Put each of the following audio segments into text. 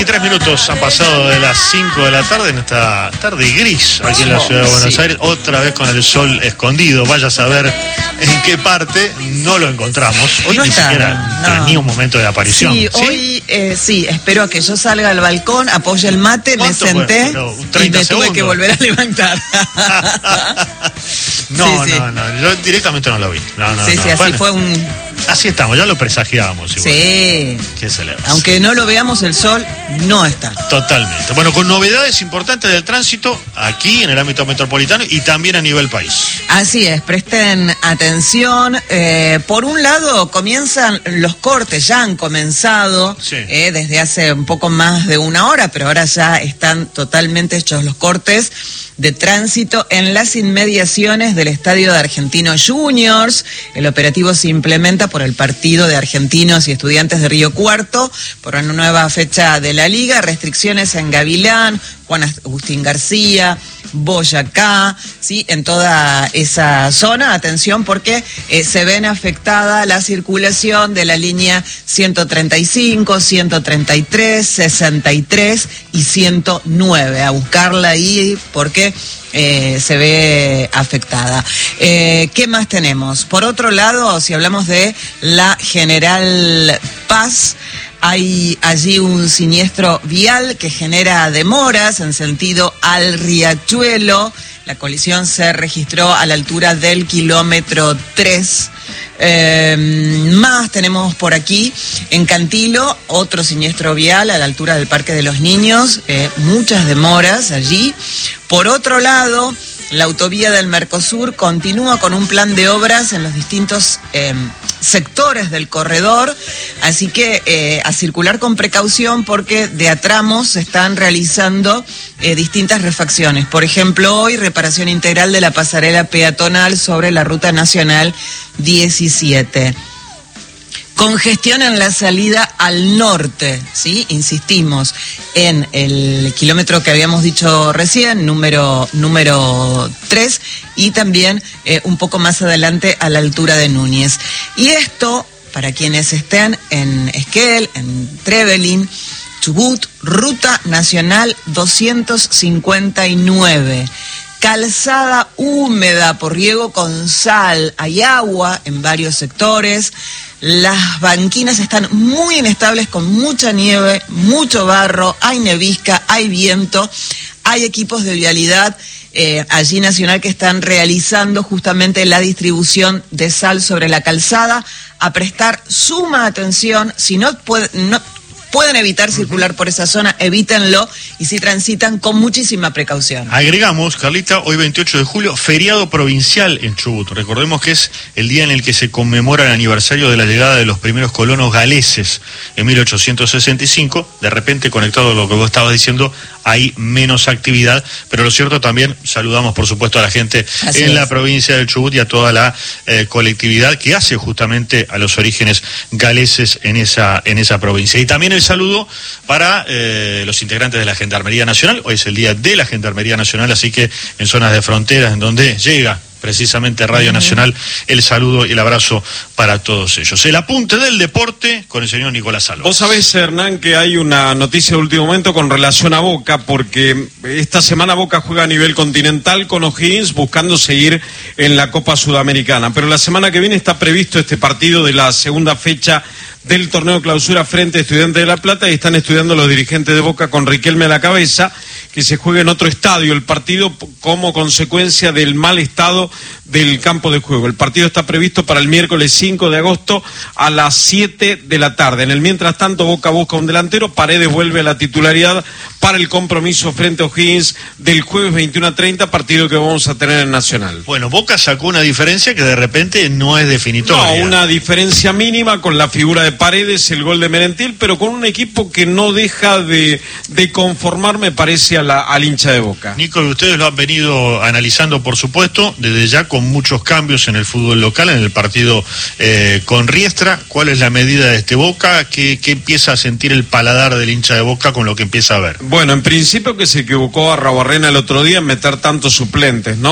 23 minutos han pasado de las 5 de la tarde en esta tarde gris aquí en la ciudad de Buenos Aires, otra vez con el sol escondido. Vaya a saber en qué parte no lo encontramos. Hoy no ni está, siquiera tenía un momento de aparición. Sí, hoy sí, espero a que yo salga al balcón, apoye el mate, me senté y me tuve que volver a levantar. No, yo directamente no lo vi. Sí, así bueno, fue un... Así estamos, ya lo presagiábamos. Igual. Sí. ¿Qué se le va a hacer? Aunque no lo veamos, el sol no está. Totalmente. Bueno, con novedades importantes del tránsito aquí en el ámbito metropolitano y también a nivel país. Así es, presten atención. Por un lado, comienzan los cortes, ya han comenzado desde hace un poco más de una hora, pero ahora ya están totalmente hechos los cortes de tránsito en las inmediaciones del estadio de Argentinos Juniors. El operativo se implementa por el partido de Argentinos y Estudiantes de Río Cuarto, por una nueva fecha de la liga, restricciones en Gavilán, Juan Agustín García, Boyacá, ¿sí? En toda esa zona, atención porque se ven afectada la circulación de la línea 135, 133, 63 y 109, a buscarla ahí porque se ve afectada. ¿Qué más tenemos? Por otro lado, si hablamos de la General Paz, hay allí un siniestro vial que genera demoras en sentido al Riachuelo. La colisión se registró a la altura del kilómetro 3. Más tenemos por aquí en Cantilo otro siniestro vial a la altura del Parque de los Niños, muchas demoras allí. Por otro lado, la autovía del Mercosur continúa con un plan de obras en los distintos sectores del corredor, así que a circular con precaución porque de a tramos se están realizando distintas refacciones. Por ejemplo, hoy reparación integral de la pasarela peatonal sobre la Ruta Nacional 17. Congestión en la salida al norte, ¿sí? Insistimos en el kilómetro que habíamos dicho recién, número 3, y también un poco más adelante a la altura de Núñez. Y esto, para quienes estén en Esquel, en Trevelin, Chubut, Ruta Nacional 259. Calzada húmeda por riego con sal, hay agua en varios sectores, las banquinas están muy inestables con mucha nieve, mucho barro, hay nevisca, hay viento, hay equipos de vialidad allí nacional que están realizando justamente la distribución de sal sobre la calzada, a prestar suma atención, si no pueden evitar circular por esa zona, evítenlo, y si transitan con muchísima precaución. Agregamos, Carlita, hoy 28 de julio, feriado provincial en Chubut. Recordemos que es el día en el que se conmemora el aniversario de la llegada de los primeros colonos galeses en 1865. De repente, conectado a lo que vos estabas diciendo, hay menos actividad, pero lo cierto también, saludamos por supuesto a la gente en la provincia del Chubut y a toda la colectividad que hace justamente a los orígenes galeses en esa provincia. Y también el saludo para los integrantes de la Gendarmería Nacional. Hoy es el día de la Gendarmería Nacional, así que en zonas de fronteras en donde llega precisamente Radio Nacional, el saludo y el abrazo para todos ellos. El apunte del deporte con el señor Nicolás Salvo. Vos sabés, Hernán, que hay una noticia de último momento con relación a Boca, porque esta semana Boca juega a nivel continental con O'Higgins buscando seguir en la Copa Sudamericana, pero la semana que viene está previsto este partido de la segunda fecha del torneo clausura frente a Estudiantes de La Plata, y están estudiando los dirigentes de Boca con Riquelme a la cabeza que se juegue en otro estadio el partido como consecuencia del mal estado del campo de juego. El partido está previsto para el miércoles 5 de agosto a las 7 de la tarde. En el mientras tanto, Boca busca un delantero, Paredes vuelve a la titularidad para el compromiso frente a O'Higgins del jueves 21:30, partido que vamos a tener en Nacional. Bueno, Boca sacó una diferencia que de repente no es definitoria. No, una diferencia mínima con la figura de Paredes, el gol de Merentiel, pero con un equipo que no deja de conformar, me parece, al hincha de Boca. Nico, ustedes lo han venido analizando, por supuesto, desde ya con muchos cambios en el fútbol local, en el partido con Riestra. ¿Cuál es la medida de este Boca? ¿Qué empieza a sentir el paladar del hincha de Boca con lo que empieza a ver? Bueno, en principio que se equivocó a Arruabarrena el otro día en meter tantos suplentes, ¿no?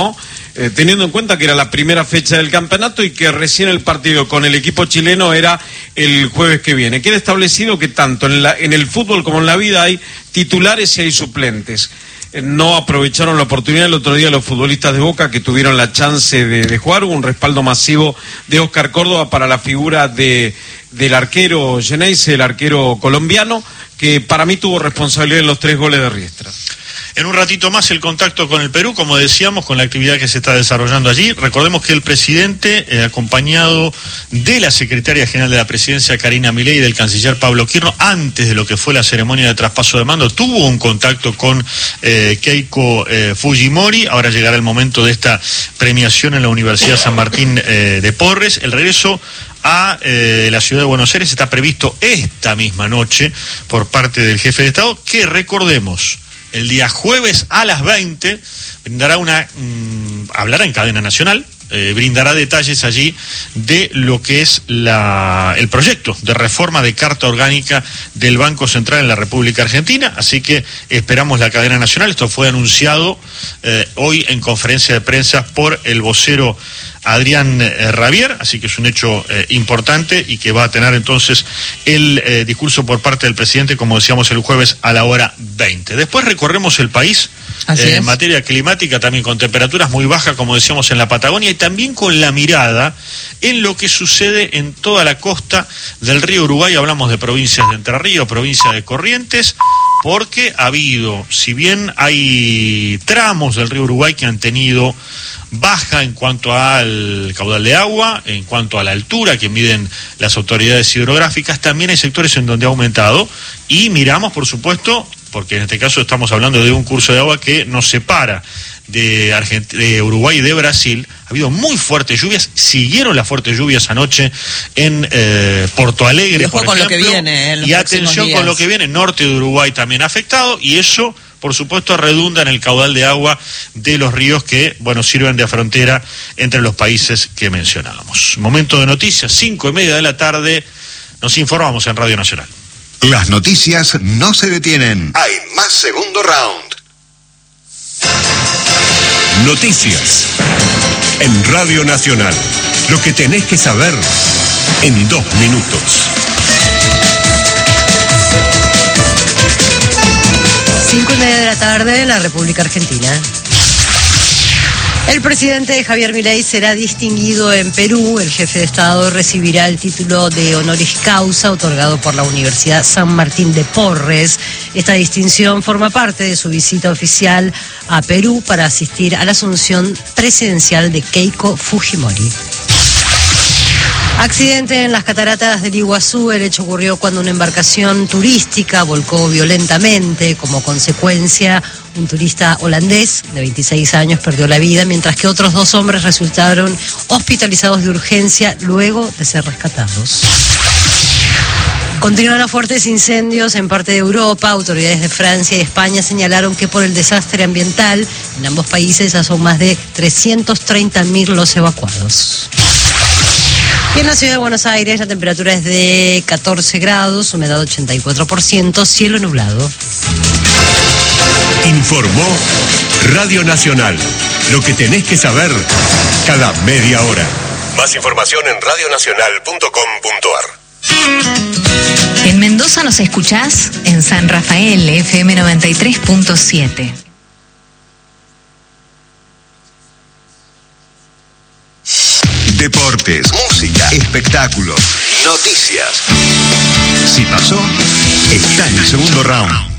teniendo en cuenta que era la primera fecha del campeonato y que recién el partido con el equipo chileno era el jueves que viene. Queda establecido que tanto en el fútbol como en la vida hay titulares y hay suplentes. No aprovecharon la oportunidad el otro día los futbolistas de Boca que tuvieron la chance de jugar. Hubo un respaldo masivo de Oscar Córdoba para la figura del arquero Geneise, el arquero colombiano, que para mí tuvo responsabilidad en los 3 goles de Riestra. En un ratito más el contacto con el Perú, como decíamos, con la actividad que se está desarrollando allí. Recordemos que el presidente, acompañado de la secretaria general de la presidencia, Karina Milei, y del canciller Pablo Quirno, antes de lo que fue la ceremonia de traspaso de mando, tuvo un contacto con Keiko Fujimori. Ahora llegará el momento de esta premiación en la Universidad San Martín de Porres. El regreso a la ciudad de Buenos Aires está previsto esta misma noche por parte del jefe de Estado, que recordemos, el día jueves a las 20 brindará hablará en cadena nacional, brindará detalles allí de lo que es el proyecto de reforma de Carta Orgánica del Banco Central en la República Argentina, así que esperamos la cadena nacional. Esto fue anunciado hoy en conferencia de prensa por el vocero Adrián Rabier, así que es un hecho importante y que va a tener entonces el discurso por parte del presidente, como decíamos, el jueves a la hora 20. Después recorremos el país en materia climática, también con temperaturas muy bajas, como decíamos, en la Patagonia, y también con la mirada en lo que sucede en toda la costa del río Uruguay. Hablamos de provincias de Entre Ríos, provincia de Corrientes, porque ha habido, si bien hay tramos del río Uruguay que han tenido baja en cuanto al caudal de agua, en cuanto a la altura que miden las autoridades hidrográficas, también hay sectores en donde ha aumentado, y miramos, por supuesto, porque en este caso estamos hablando de un curso de agua que nos separa de Uruguay y de Brasil. Ha habido muy fuertes lluvias, siguieron las fuertes lluvias anoche en Porto Alegre, por ejemplo, con lo que viene, y atención con lo que viene, norte de Uruguay también afectado, y eso por supuesto redunda en el caudal de agua de los ríos que, bueno, sirven de frontera entre los países que mencionábamos. Momento de noticias, 5:30 de la tarde, nos informamos en Radio Nacional. Las noticias no se detienen. Hay más segundo round. Noticias en Radio Nacional. Lo que tenés que saber en 2 minutos. 5:30 de la tarde en la República Argentina. El presidente Javier Milei será distinguido en Perú. El jefe de Estado recibirá el título de honoris causa otorgado por la Universidad San Martín de Porres. Esta distinción forma parte de su visita oficial a Perú para asistir a la asunción presidencial de Keiko Fujimori. Accidente en las cataratas del Iguazú. El hecho ocurrió cuando una embarcación turística volcó violentamente. Como consecuencia, un turista holandés de 26 años perdió la vida, mientras que otros 2 hombres resultaron hospitalizados de urgencia luego de ser rescatados. Continúan los fuertes incendios en parte de Europa. Autoridades de Francia y España señalaron que por el desastre ambiental en ambos países ya son más de 330.000 los evacuados. Y en la ciudad de Buenos Aires la temperatura es de 14 grados, humedad 84%, cielo nublado. Informó Radio Nacional. Lo que tenés que saber cada media hora. Más información en radionacional.com.ar. En Mendoza nos escuchás en San Rafael, FM 93.7. Deportes, música, espectáculos, noticias. Si pasó, está en el segundo round.